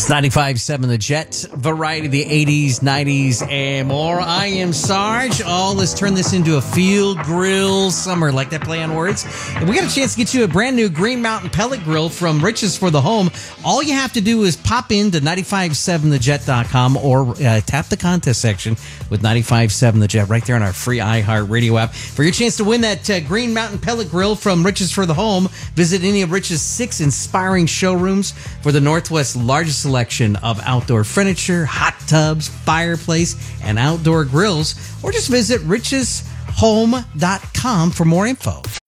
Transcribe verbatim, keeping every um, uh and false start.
It's ninety-five point seven The Jet, variety of the eighties, nineties, and more. I am Sarge. Oh, let's turn this into a field grill summer. Like that play on words? And we got a chance to get you a brand new Green Mountain pellet grill from Riches for the Home. All you have to do is pop into ninety-five point seven the jet dot com or uh, tap the contest section with ninety-five point seven The Jet right there on our free iHeart Radio app. For your chance to win that uh, Green Mountain pellet grill from Riches for the Home, visit any of Riches' six inspiring showrooms for the Northwest's largest selection of outdoor furniture, hot tubs, fireplace, and outdoor grills, or just visit riches home dot com for more info.